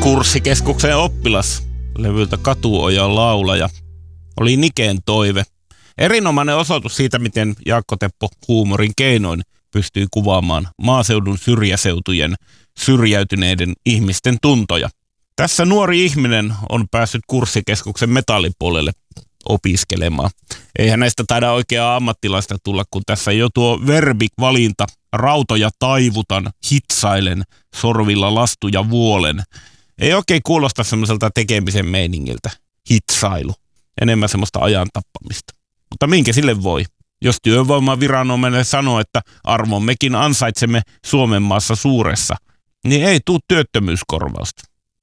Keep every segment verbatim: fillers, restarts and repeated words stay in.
Kurssikeskuksen oppilas levyltä Katuojan laulaja oli Niken toive. Erinomainen osoitus siitä, miten Jaakko Teppo huumorin keinoin pystyy kuvaamaan maaseudun syrjäseutujen syrjäytyneiden ihmisten tuntoja. Tässä nuori ihminen on päässyt Kurssikeskuksen metallipuolelle opiskelemaan. Eihän näistä taida oikeaa ammattilaista tulla, kun tässä jo tuo verbivalinta, rautoja taivutan, hitsailen, sorvilla lastu ja vuolen. Ei oikein kuulosta semmoiselta tekemisen meiningiltä, hitsailu. Enemmän semmoista ajan tappamista. Mutta minkä sille voi? Jos työvoimaviranomainen sanoo, että arvon mekin ansaitsemme Suomen maassa suuressa, niin ei tuu työttömyyskorvausta.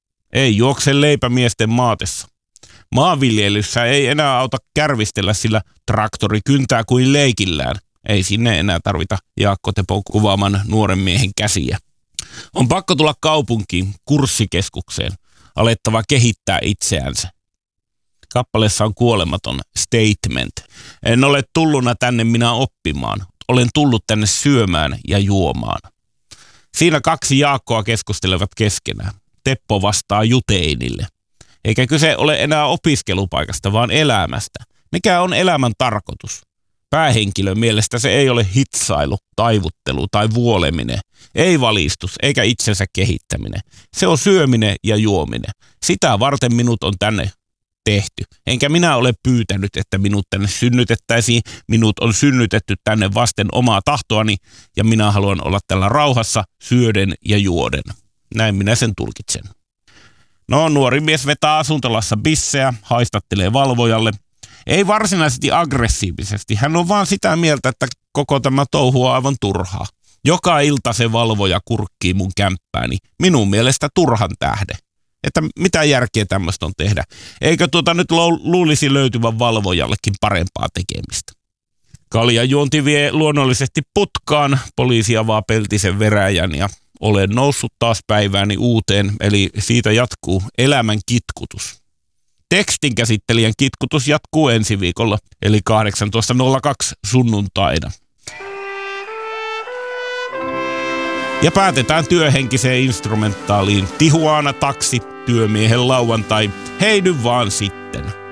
Ei juokse leipämiesten maatessa. Maanviljelyssä ei enää auta kärvistellä, sillä traktori kyntää kuin leikillään. Ei sinne enää tarvita Jaakko Tepon kuvaaman nuoren miehen käsiä. On pakko tulla kaupunkiin, Kurssikeskukseen, alettava kehittää itseänsä. Kappaleessa on kuolematon statement. En ole tulluna tänne minä oppimaan. Olen tullut tänne syömään ja juomaan. Siinä kaksi Jaakkoa keskustelevat keskenään. Teppo vastaa juteinille. Eikä kyse ole enää opiskelupaikasta, vaan elämästä. Mikä on elämän tarkoitus? Päähenkilön mielestä se ei ole hitsailu, taivuttelu tai vuoleminen. Ei valistus eikä itsensä kehittäminen. Se on syöminen ja juominen. Sitä varten minut on tänne tehty. Enkä minä ole pyytänyt, että minut tänne synnytettäisiin. Minut on synnytetty tänne vasten omaa tahtoani ja minä haluan olla tällä rauhassa syöden ja juoden. Näin minä sen tulkitsen. No, nuori mies vetää asuntolassa bissejä, haistattelee valvojalle. Ei varsinaisesti aggressiivisesti. Hän on vaan sitä mieltä, että koko tämä touhu on aivan turhaa. Joka ilta se valvoja kurkkii mun kämppääni. Minun mielestä turhan tähden. Että mitä järkeä tämmöistä on tehdä. Eikö tuota nyt luulisi löytyvän valvojallekin parempaa tekemistä. Kaljajuonti vie luonnollisesti putkaan. Poliisi avaa peltisen veräjän ja olen noussut taas päivääni uuteen. Eli siitä jatkuu elämän kitkutus. Tekstin käsittelijän kitkutus jatkuu ensi viikolla, eli kahdeksantoista nolla kaksi sunnuntaina. Ja päätetään työhenkiseen instrumentaaliin Tijuana taksi, työmiehen lauantai, hei nyt vaan sitten.